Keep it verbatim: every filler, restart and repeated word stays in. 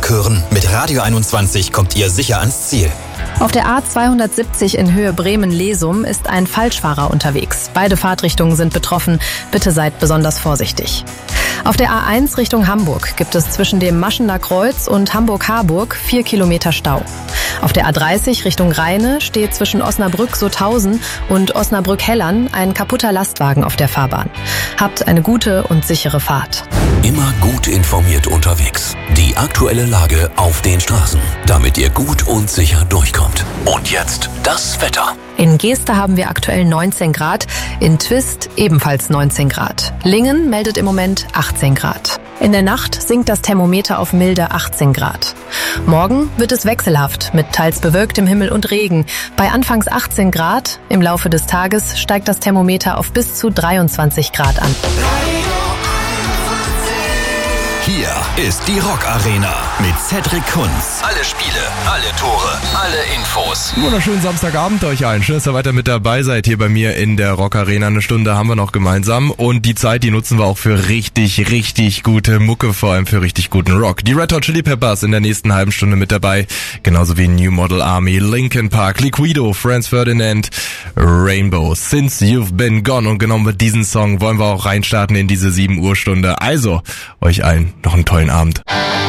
Rock hören. Mit Radio einundzwanzig kommt ihr sicher ans Ziel. Auf der A zweihundertsiebzig in Höhe Bremen-Lesum ist ein Falschfahrer unterwegs. Beide Fahrtrichtungen sind betroffen. Bitte seid besonders vorsichtig. Auf der A eins Richtung Hamburg gibt es zwischen dem Maschener Kreuz und Hamburg-Harburg vier Kilometer Stau. Auf der A dreißig Richtung Rheine steht zwischen Osnabrück-Sothausen und Osnabrück-Hellern ein kaputter Lastwagen auf der Fahrbahn. Habt eine gute und sichere Fahrt. Immer gut informiert unterwegs. Die aktuelle Lage auf den Straßen, damit ihr gut und sicher durchkommt. Und jetzt das Wetter. In Geester haben wir aktuell neunzehn Grad, in Twist ebenfalls neunzehn Grad. Lingen meldet im Moment achtzehn Grad. In der Nacht sinkt das Thermometer auf milde achtzehn Grad. Morgen wird es wechselhaft mit teils bewölktem Himmel und Regen. Bei anfangs achtzehn Grad, im Laufe des Tages steigt das Thermometer auf bis zu dreiundzwanzig Grad an. Hier ist die Rock Arena mit Cedric Kunz. Alle Spiele, alle Tore, alle Infos. Wunderschönen Samstagabend euch allen. Schön, dass ihr weiter mit dabei seid hier bei mir in der Rock Arena. Eine Stunde haben wir noch gemeinsam und die Zeit, die nutzen wir auch für richtig, richtig gute Mucke, vor allem für richtig guten Rock. Die Red Hot Chili Peppers in der nächsten halben Stunde mit dabei, genauso wie New Model Army, Linkin Park, Liquido, Franz Ferdinand, Rainbow, Since You've Been Gone. Und genau mit diesem Song wollen wir auch reinstarten in diese sieben Uhr Stunde. Also, euch allen noch einen tollen Abend.